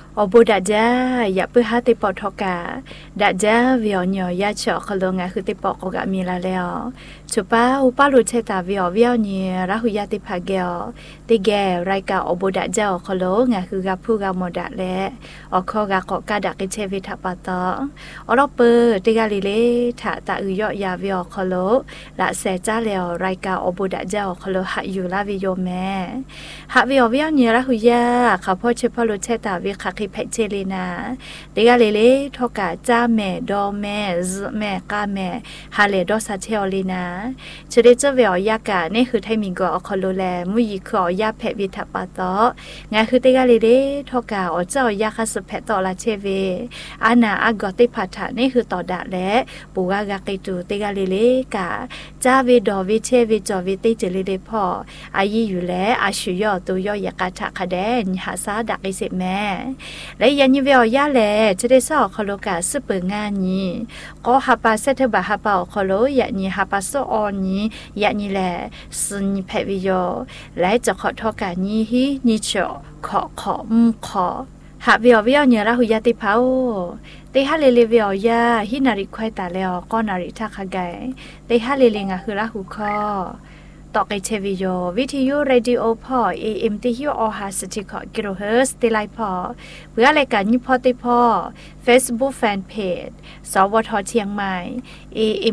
obo daja ya pu hati potoka daja vionyo ya cho kholonga khuti pokoga mila leo chupa upalu cheta vio ni rahu yati phageo tige raika obo daja kholonga khuga phuga moda le okhoga kokada kiche vithapato orope tiga lile tha ta uyo ya vio kholo la se cha leo raika obo daja kholo ha yu la vio me ha vio ni rahu ya khapo chepalu cheta vi khakiเพเจลีนาเด็กเลเลทอกาจ้าแม่ดอแม่แม่ก้าแม่ฮาเลดอซาเทอลีนาเชเดเจเวียยากานี่คือไทมิงก็อคอโลแลมุยคือยาเพวิทัปาตองาคือเด็กเลเลทอกาอเจ้ายาคาสเพตอลาเชเวอานาอากอติพัทานี่คือต่อดาและปูกากากิตูเด็กเลเลกาจ้าเวดอวิเชเวจอวิติเจลีเดพออายีอยู่และอาชุยอตัวยอยากาทะคะแดนหาซาดักอิเสแม่และยันยิเวียยาแลจะได้สอคอโลกาสืบงานนี้ก็ฮับปาเซตบะฮับปาคอโลยันยิฮับปาโซออนนี้ยันยิแลสุนเพวิโยและจะขอทอกานี้ฮินิโชขอหาเวียเนี่ยละหุยาติพาวเตฮาเลเวียยาฮินาริควายตาแล้วก็นาริทักขะไกเตฮาเลงะคือละหุคอต่อไปเทวิโยวิทยุเรดิโอพอ AM ที่ฮิวออฮาสติคกิโลเฮิรตซ์ติไลพอเพื่อรายการยิพอติพอ Facebook Fanpage สวทเชียงใหม่ AM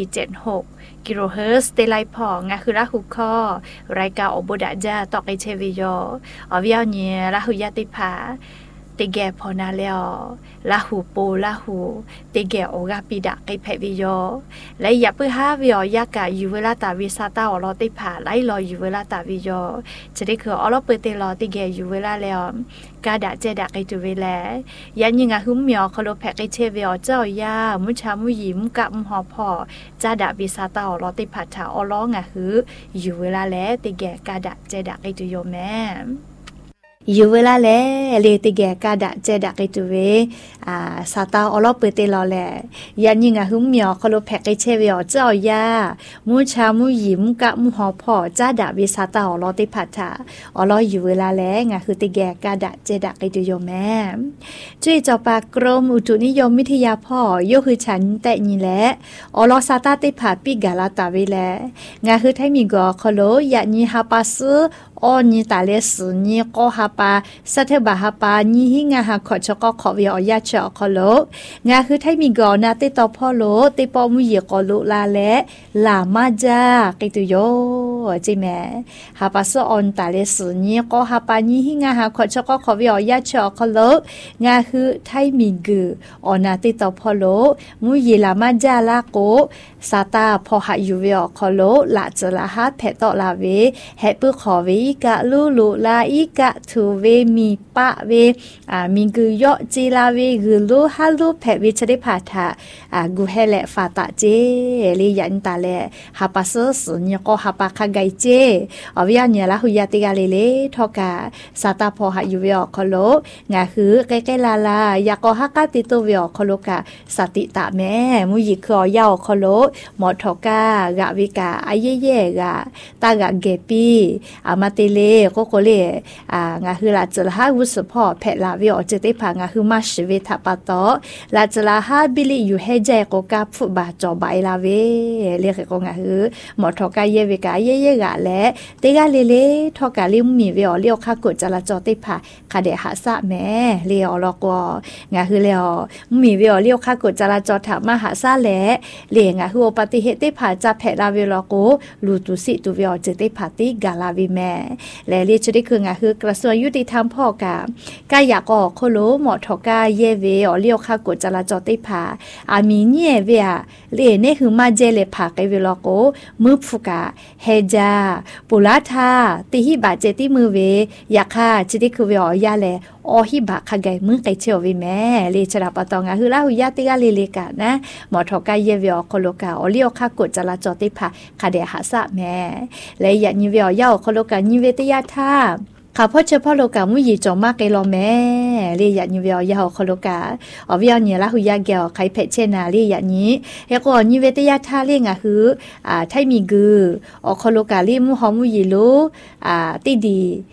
1476กิโลเฮิรตซ์ติไลพองะคือละหุคอรายการอบดะจาต่อไปเทวิโยอวิยเนียละหุยาติภาติแกพอนาแล้วละหูปูละหูติแกโอกาปิดะไกเพวิโยและอย่าเพื่อหาวิอยากาอยู่เวลาตาวิซาตาอลอติผาไล่รออยู่เวลาตาวิโยจะได้คืออลอเปเตลอติแกอยู่เวลาแล้วกาดะเจดะไกตุเวแลยันยิงะหุมเมียวคโลแพกไกเชวิโอเจ้ายามุชามุยิมกะมหอพอจาดะวิซาตาอลอติผาถาอลองะหืออยู่เวลาแล้วติแกกาดะเจดะไกตุโยแม่อยู่เวลาแลเลติแกกาดะเจดะกิตุเวซาตาอลอเปเตลอแลยันยิงะหุมเมียวคโลแพกไกเชเวอเจ้ายามุชามุยิมกะมุหอพอจาดะวิซาตาอลอติพัทธาอลออยู่เวลาแลงะคือติแกกาดะเจดะกิตุโยแม่จุยจอปากรมอุตุนิยมวิทยาพ่อยกคือฉันแต่นี่แลอลอซาตาติพัดปิกาลาตาเวแลงะคือไทมิกอคโลยะนีฮาปัสออนี่ตาเลสนี่ก็ฮาปาสัตบะฮาปานี่หิงาฮาขอชก็ขอวิอยาชอคโลงาคือไทมีกอนาติตอพอโลติปอมุยกอลุลาและลามาจากิตุโยจิแม่ฮาปาซออนตาเลสนี่ก็ฮาปานี่หิงาฮาขอชก็ขอวิอยาชอคโลงาคือไทมีกืออนาติตอพอโลมุยลามาจาลาโกซาตาพอหาอยู่วิอคโลละจะละฮาเพตอลาเวเฮปุขอเวกะลูลูลาอีกะทูเวมีปะเวมิงกุยอจีลาเวกุลูฮัลลูเพวิชดิพาทากูเฮเลฟาตาเจลียันตาเลฮาปัสสญญก็ฮาปะคาไกเจอวิญญาณละหุยาติกาเลทอกาซาตาพอหาอยู่วิอคโลงาคือใกล้ๆลาลายากอฮักกะติโตวิอคโลกาสติตะแม่มุยิคอยาคโลหมอทอกากะวิกาอเยเยกะตากะเกปีมาเตเลโกโกเลงาคือลาจลาฮาวุสพอเพลาวิอเจติผางาคือมาชเวทาปะตอลาจลาฮาบิลิอยู่เฮเจโกกาฟุบาจอบายลาเวเรียกก็งาคือหมอทอกาเยเวกาเยเยกะและเตกาเลทอกาลิมมีวิอเลียวคากดจลาจอติผาคาเดหาซะแม่เลียวลอกงาคือเลียวมีวิอเลียวคากดจลาจอถามหาซะแลเลงาคืออุบัติเหตุติผาจะเพลาวิลอโกลูตุสิตุวิอเจติผาติกาลาวิแม่และเรียกจะได้คืองาคือกระทรวงยุติธรรมพ่อกากายากอโคโลหมอทอกาเยเวอเลียวคากดจราจรติผาอามีเนียเวะเลเนคือมาเจเลผาไกเวลโกมือฟุกาเฮจาปุลาทาติหิบาเจติมือเวยาคาจิติคือเวอยาเลอหิบะคาไกมือไกเชววิแม่เลชราปตองาคือลาหุยาติกาเลเลกานะหมอทอกาเยเวอโคโลกาอเลียวคากดจราจรติผาคาเดหาซะแม่และยะนิเวอยาโคโลกานิเวตยาทาข้าพ่อเฉพาะโลกามุยจอมากไกลแม่เรียกนิเวียยาวโคโลกาอวิญญาณละหุยาเกลใครเพชเชนาเรียกนี้แล้วก็นิเวตยาท่าเรียกคือไทยมีกือโคโลกาลีมุหอมุยลูติดี